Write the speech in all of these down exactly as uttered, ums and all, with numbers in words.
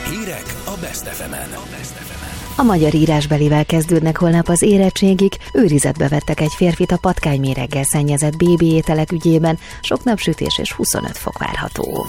Hírek a Best ef emen. A magyar írásbelivel kezdődnek holnap az érettségik. Őrizetbe vettek egy férfit a patkányméreggel szennyezett bébi ételek ügyében. Sok napsütés és huszonöt fok várható.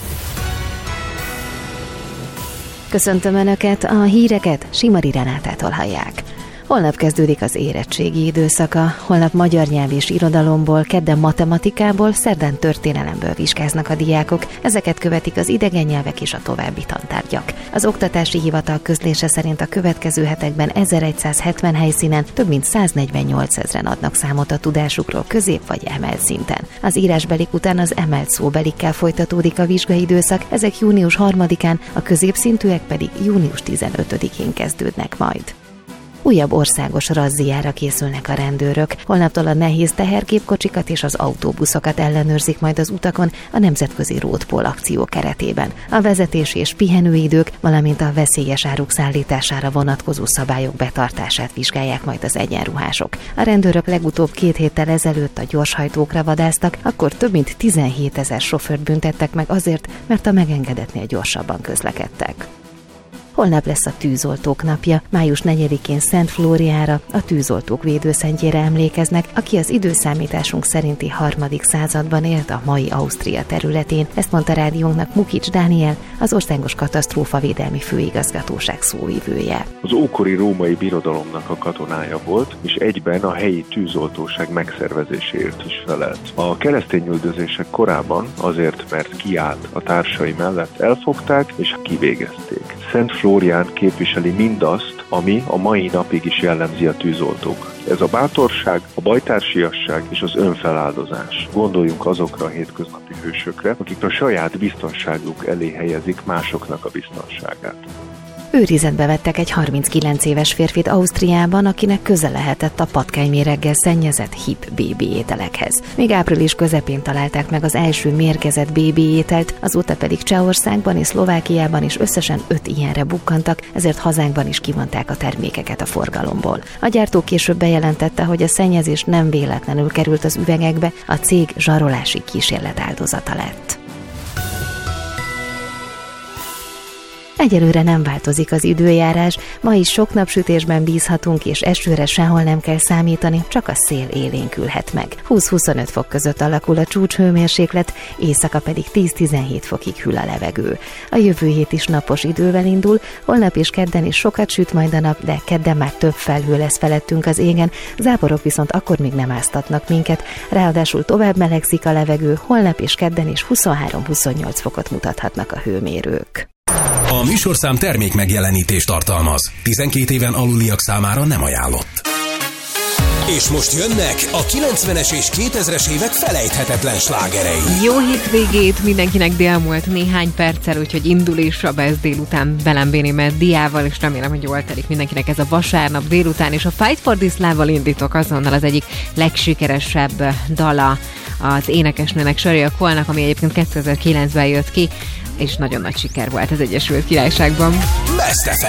Köszöntöm Önöket, a híreket Simari Renátától hallják. Holnap kezdődik az érettségi időszaka, holnap magyar nyelv és irodalomból, kedden matematikából, szerdán történelemből vizsgáznak a diákok, ezeket követik az idegen nyelvek és a további tantárgyak. Az Oktatási Hivatal közlése szerint a következő hetekben ezeregyszázhetven helyszínen több mint száznegyvennyolcezren adnak számot a tudásukról közép vagy emelt szinten. Az írásbelik után az emelt szóbelikkel folytatódik a vizsgai időszak, ezek június harmadikán, a középszintűek pedig június tizenötödikén kezdődnek majd. Újabb országos razziára készülnek a rendőrök. Holnaptól a nehéz tehergépkocsikat és az autóbuszokat ellenőrzik majd az utakon a nemzetközi Roadpol akció keretében. A vezetési és pihenőidők, valamint a veszélyes áruk szállítására vonatkozó szabályok betartását vizsgálják majd az egyenruhások. A rendőrök legutóbb két héttel ezelőtt a gyorshajtókra vadásztak, akkor több mint tizenhétezer sofőrt büntettek meg azért, mert a megengedetnél gyorsabban közlekedtek. Holnap lesz a tűzoltók napja. május negyedikén Szent Flóriára, a tűzoltók védőszentjére emlékeznek, aki az időszámításunk szerinti harmadik században élt a mai Ausztria területén. Ezt mondta rádiónknak Mukics Dániel, az Országos Katasztrófavédelmi Főigazgatóság szóvivője. Az ókori római birodalomnak a katonája volt, és egyben a helyi tűzoltóság megszervezéséért is felelt. A keresztényüldözések korában azért, mert kiállt a társai mellett, elfogták és kivégezték. Szent Flórián képviseli mindazt, ami a mai napig is jellemzi a tűzoltók. Ez a bátorság, a bajtársiasság és az önfeláldozás. Gondoljunk azokra a hétköznapi hősökre, akik a saját biztonságuk elé helyezik másoknak a biztonságát. Őrizetbe vettek egy harminckilenc éves férfit Ausztriában, akinek köze lehetett a patkányméreggel szennyezett hip bébi ételekhez. Még április közepén találták meg az első mérgezett bébi ételt, azóta pedig Csehországban és Szlovákiában is összesen öt ilyenre bukkantak, ezért hazánkban is kivonták a termékeket a forgalomból. A gyártó később bejelentette, hogy a szennyezés nem véletlenül került az üvegekbe, a cég zsarolási kísérlet áldozata lett. Egyelőre nem változik az időjárás, ma is sok napsütésben bízhatunk, és esőre sehol nem kell számítani, csak a szél élénkülhet meg. húsz-huszonöt fok között alakul a csúcshőmérséklet, éjszaka pedig tíz-tizenhét fokig hűl a levegő. A jövő hét is napos idővel indul, holnap és kedden is sokat süt majd a nap, de kedden már több felhő lesz felettünk az égen, záporok viszont akkor még nem áztatnak minket, ráadásul tovább melegszik a levegő, holnap és kedden is huszonhárom-huszonnyolc fokot mutathatnak a hőmérők. A műsorszám termék megjelenítést tartalmaz. tizenkét éven aluliak számára nem ajánlott. És most jönnek a kilencvenes és kétezres évek felejthetetlen slágerei. Jó hétvégét mindenkinek, délmúlt néhány perccel, úgyhogy indul is a Best délután Belem Bénémmel, Diával, és remélem, hogy jól telik mindenkinek ez a vasárnap délután, és a Fight for This Love-val indítok azonnal az egyik legsikeresebb dala az énekesnőnek, Sharia Cole-nak, ami egyébként kétezer-kilencben jött ki, és nagyon nagy siker volt az Egyesült Királyságban. Best ef